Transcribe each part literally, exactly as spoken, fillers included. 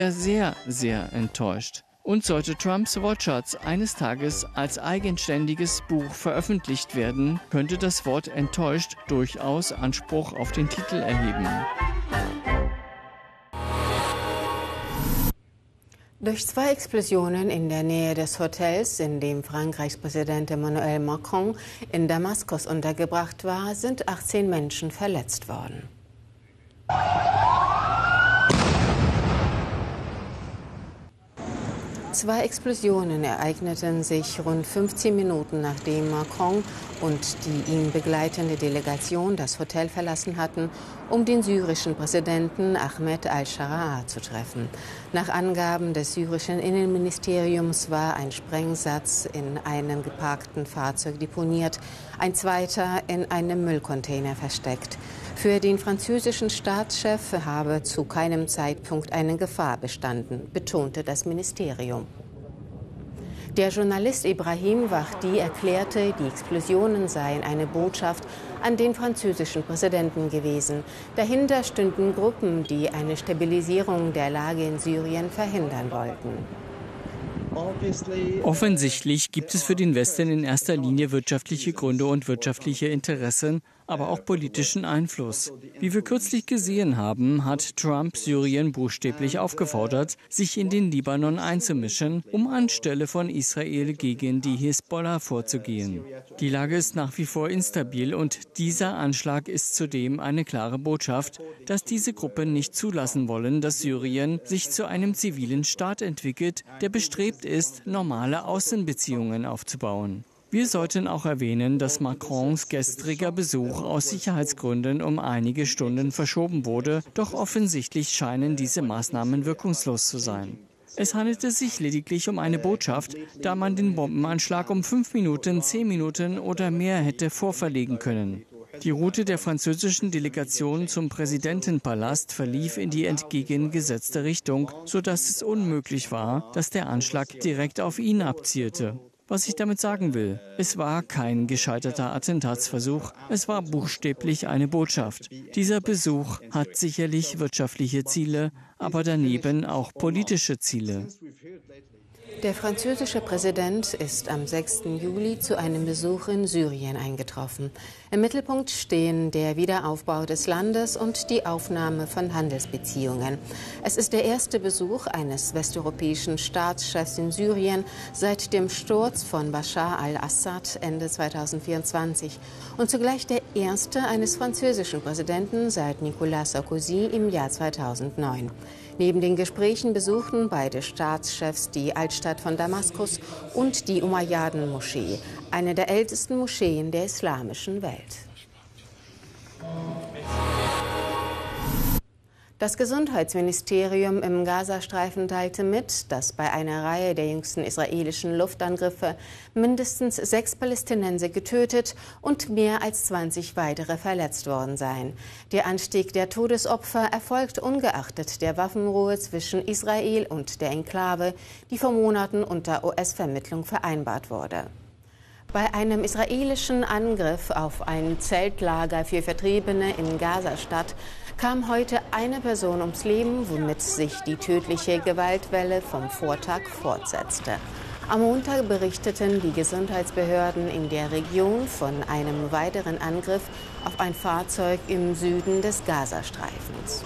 sehr, sehr enttäuscht. Und sollte Trumps Wortschatz eines Tages als eigenständiges Buch veröffentlicht werden, könnte das Wort enttäuscht durchaus Anspruch auf den Titel erheben. Durch zwei Explosionen in der Nähe des Hotels, in dem Frankreichs Präsident Emmanuel Macron in Damaskus untergebracht war, sind achtzehn Menschen verletzt worden. Zwei Explosionen ereigneten sich rund fünfzehn Minuten, nachdem Macron und die ihn begleitende Delegation das Hotel verlassen hatten, um den syrischen Präsidenten Ahmed al-Sharaa zu treffen. Nach Angaben des syrischen Innenministeriums war ein Sprengsatz in einem geparkten Fahrzeug deponiert, ein zweiter in einem Müllcontainer versteckt. Für den französischen Staatschef habe zu keinem Zeitpunkt eine Gefahr bestanden, betonte das Ministerium. Der Journalist Ibrahim Wahdi erklärte, die Explosionen seien eine Botschaft an den französischen Präsidenten gewesen. Dahinter stünden Gruppen, die eine Stabilisierung der Lage in Syrien verhindern wollten. Offensichtlich gibt es für den Westen in erster Linie wirtschaftliche Gründe und wirtschaftliche Interessen, aber auch politischen Einfluss. Wie wir kürzlich gesehen haben, hat Trump Syrien buchstäblich aufgefordert, sich in den Libanon einzumischen, um anstelle von Israel gegen die Hisbollah vorzugehen. Die Lage ist nach wie vor instabil und dieser Anschlag ist zudem eine klare Botschaft, dass diese Gruppen nicht zulassen wollen, dass Syrien sich zu einem zivilen Staat entwickelt, der bestrebt ist, normale Außenbeziehungen aufzubauen. Wir sollten auch erwähnen, dass Macrons gestriger Besuch aus Sicherheitsgründen um einige Stunden verschoben wurde, doch offensichtlich scheinen diese Maßnahmen wirkungslos zu sein. Es handelte sich lediglich um eine Botschaft, da man den Bombenanschlag um fünf Minuten, zehn Minuten oder mehr hätte vorverlegen können. Die Route der französischen Delegation zum Präsidentenpalast verlief in die entgegengesetzte Richtung, sodass es unmöglich war, dass der Anschlag direkt auf ihn abzielte. Was ich damit sagen will, es war kein gescheiterter Attentatsversuch, es war buchstäblich eine Botschaft. Dieser Besuch hat sicherlich wirtschaftliche Ziele, aber daneben auch politische Ziele. Der französische Präsident ist am sechsten Juli zu einem Besuch in Syrien eingetroffen. Im Mittelpunkt stehen der Wiederaufbau des Landes und die Aufnahme von Handelsbeziehungen. Es ist der erste Besuch eines westeuropäischen Staatschefs in Syrien seit dem Sturz von Bashar al-Assad Ende zweitausendvierundzwanzig und zugleich der erste eines französischen Präsidenten seit Nicolas Sarkozy im Jahr zweitausendneun. Neben den Gesprächen besuchten beide Staatschefs die Altstadt von Damaskus und die Umayyaden-Moschee, eine der ältesten Moscheen der islamischen Welt. Das Gesundheitsministerium im Gazastreifen teilte mit, dass bei einer Reihe der jüngsten israelischen Luftangriffe mindestens sechs Palästinenser getötet und mehr als zwanzig weitere verletzt worden seien. Der Anstieg der Todesopfer erfolgt ungeachtet der Waffenruhe zwischen Israel und der Enklave, die vor Monaten unter U S-Vermittlung vereinbart wurde. Bei einem israelischen Angriff auf ein Zeltlager für Vertriebene in Gazastadt kam heute eine Person ums Leben, womit sich die tödliche Gewaltwelle vom Vortag fortsetzte. Am Montag berichteten die Gesundheitsbehörden in der Region von einem weiteren Angriff auf ein Fahrzeug im Süden des Gazastreifens.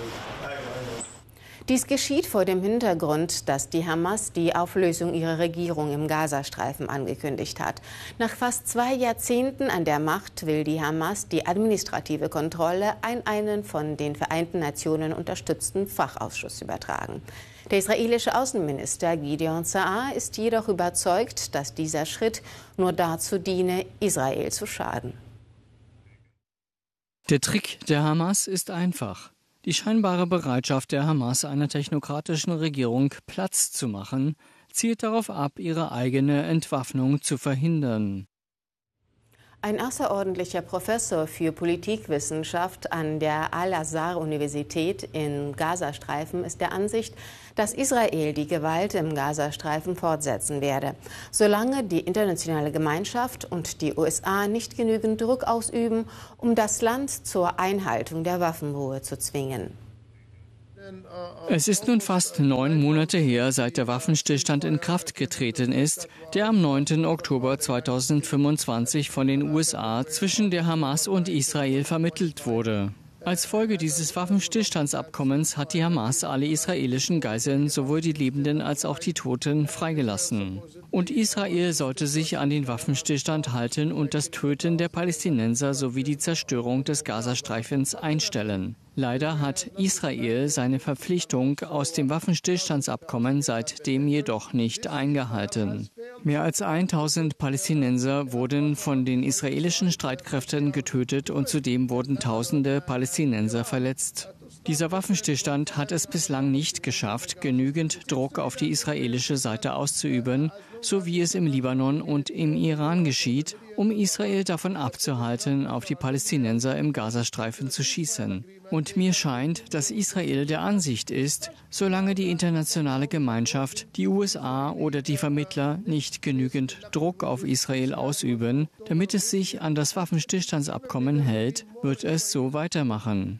Dies geschieht vor dem Hintergrund, dass die Hamas die Auflösung ihrer Regierung im Gazastreifen angekündigt hat. Nach fast zwei Jahrzehnten an der Macht will die Hamas die administrative Kontrolle an einen von den Vereinten Nationen unterstützten Fachausschuss übertragen. Der israelische Außenminister Gideon Saar ist jedoch überzeugt, dass dieser Schritt nur dazu diene, Israel zu schaden. Der Trick der Hamas ist einfach. Die scheinbare Bereitschaft der Hamas, einer technokratischen Regierung Platz zu machen, zielt darauf ab, ihre eigene Entwaffnung zu verhindern. Ein außerordentlicher Professor für Politikwissenschaft an der Al-Azhar-Universität im Gazastreifen ist der Ansicht, dass Israel die Gewalt im Gazastreifen fortsetzen werde, solange die internationale Gemeinschaft und die U S A nicht genügend Druck ausüben, um das Land zur Einhaltung der Waffenruhe zu zwingen. Es ist nun fast neun Monate her, seit der Waffenstillstand in Kraft getreten ist, der am neunten Oktober zweitausendfünfundzwanzig von den U S A zwischen der Hamas und Israel vermittelt wurde. Als Folge dieses Waffenstillstandsabkommens hat die Hamas alle israelischen Geiseln, sowohl die Lebenden als auch die Toten, freigelassen. Und Israel sollte sich an den Waffenstillstand halten und das Töten der Palästinenser sowie die Zerstörung des Gazastreifens einstellen. Leider hat Israel seine Verpflichtung aus dem Waffenstillstandsabkommen seitdem jedoch nicht eingehalten. Mehr als tausend Palästinenser wurden von den israelischen Streitkräften getötet und zudem wurden Tausende Palästinenser verletzt. Dieser Waffenstillstand hat es bislang nicht geschafft, genügend Druck auf die israelische Seite auszuüben, so wie es im Libanon und im Iran geschieht, um Israel davon abzuhalten, auf die Palästinenser im Gazastreifen zu schießen. Und mir scheint, dass Israel der Ansicht ist, solange die internationale Gemeinschaft, die U S A oder die Vermittler nicht genügend Druck auf Israel ausüben, damit es sich an das Waffenstillstandsabkommen hält, wird es so weitermachen.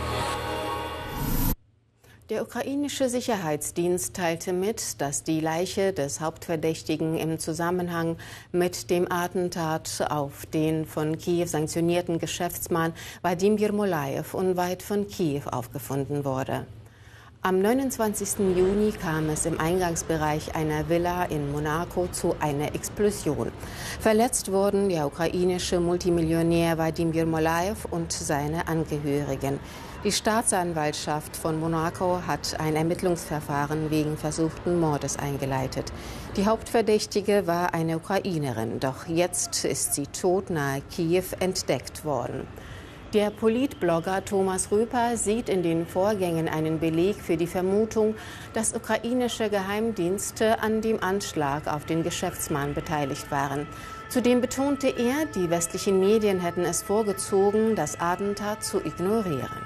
Der ukrainische Sicherheitsdienst teilte mit, dass die Leiche des Hauptverdächtigen im Zusammenhang mit dem Attentat auf den von Kiew sanktionierten Geschäftsmann Wadim Jermolajew unweit von Kiew aufgefunden wurde. Am neunundzwanzigsten Juni kam es im Eingangsbereich einer Villa in Monaco zu einer Explosion. Verletzt wurden der ukrainische Multimillionär Wadim Jermolajew und seine Angehörigen. Die Staatsanwaltschaft von Monaco hat ein Ermittlungsverfahren wegen versuchten Mordes eingeleitet. Die Hauptverdächtige war eine Ukrainerin, doch jetzt ist sie tot nahe Kiew entdeckt worden. Der Politblogger Thomas Röper sieht in den Vorgängen einen Beleg für die Vermutung, dass ukrainische Geheimdienste an dem Anschlag auf den Geschäftsmann beteiligt waren. Zudem betonte er, die westlichen Medien hätten es vorgezogen, das Attentat zu ignorieren.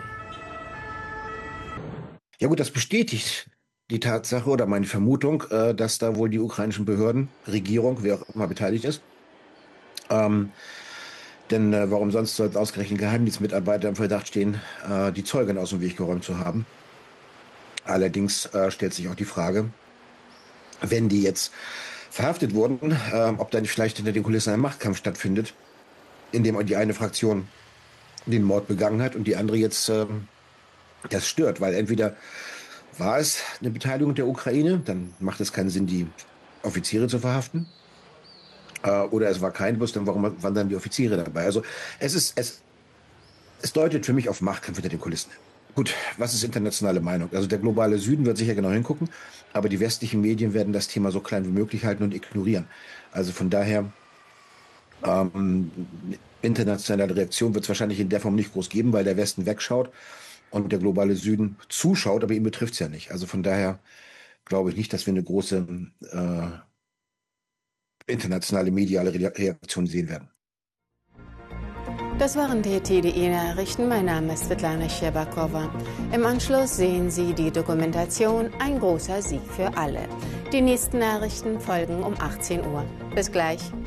Ja gut, das bestätigt die Tatsache oder meine Vermutung, dass da wohl die ukrainischen Behörden, Regierung, wer auch immer beteiligt ist. Ähm, denn äh, warum sonst soll ausgerechnet Geheimdienstmitarbeiter im Verdacht stehen, äh, die Zeugin aus dem Weg geräumt zu haben? Allerdings äh, stellt sich auch die Frage, wenn die jetzt verhaftet wurden, äh, ob dann vielleicht hinter den Kulissen ein Machtkampf stattfindet, in dem die eine Fraktion den Mord begangen hat und die andere jetzt äh, das stört, weil entweder war es eine Beteiligung der Ukraine, dann macht es keinen Sinn, die Offiziere zu verhaften, äh, oder es war kein Bus, dann warum waren dann die Offiziere dabei? Also es ist es es deutet für mich auf Machtkampf hinter den Kulissen. Gut, was ist internationale Meinung? Also der globale Süden wird sicher genau hingucken, aber die westlichen Medien werden das Thema so klein wie möglich halten und ignorieren. Also von daher ähm, internationale Reaktion wird es wahrscheinlich in der Form nicht groß geben, weil der Westen wegschaut und der globale Süden zuschaut, aber ihn betrifft es ja nicht. Also von daher glaube ich nicht, dass wir eine große äh, internationale mediale Reaktion sehen werden. Das waren die T D E-Nachrichten. Mein Name ist Svetlana Scherbakova. Im Anschluss sehen Sie die Dokumentation Ein großer Sieg für alle. Die nächsten Nachrichten folgen um achtzehn Uhr. Bis gleich.